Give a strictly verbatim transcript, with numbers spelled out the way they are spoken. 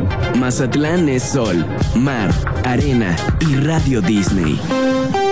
Mazatlán es sol, mar, arena y Radio Disney.